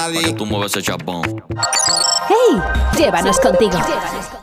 para que tú mueves ese chapón. ¡Hey! Llévanos contigo.